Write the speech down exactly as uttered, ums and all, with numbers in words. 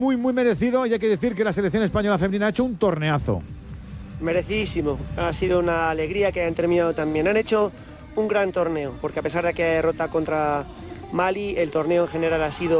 Muy, muy merecido, y hay que decir que la selección española femenina ha hecho un torneazo. Merecidísimo, ha sido una alegría que hayan terminado también. Han hecho un gran torneo, porque a pesar de que hay derrota contra Mali, el torneo en general ha sido